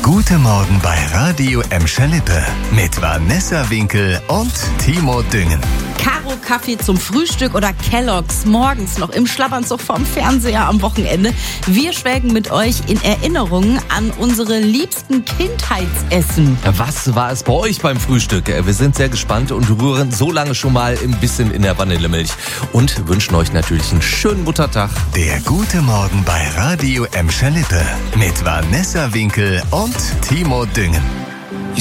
Gute Morgen bei Radio Emscher Lippe mit Vanessa Winkel und Timo Düngen. Karo Kaffee zum Frühstück oder Kellogg's morgens noch im Schlabbernzug vorm Fernseher am Wochenende. Wir schwelgen mit euch in Erinnerungen an unsere liebsten Kindheitsessen. Was war es bei euch beim Frühstück? Wir sind sehr gespannt und rühren so lange schon mal ein bisschen in der Vanillemilch und wünschen euch natürlich einen schönen Muttertag. Der Gute Morgen bei Radio Emscher Lippe mit Vanessa Winkel und Timo Düngen.